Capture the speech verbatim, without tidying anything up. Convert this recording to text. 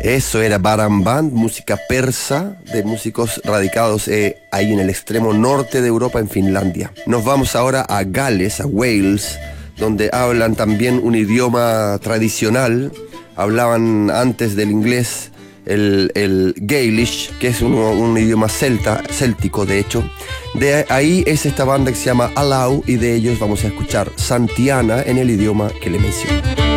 Eso era Baran Band, música persa de músicos radicados eh, ahí en el extremo norte de Europa, en Finlandia. Nos vamos ahora a Gales, a Wales, donde hablan también un idioma tradicional. Hablaban antes del inglés el, el Gaelish, que es un, un idioma celta, céltico de hecho. De ahí es esta banda que se llama Allow, y de ellos vamos a escuchar Santiana en el idioma que le menciono.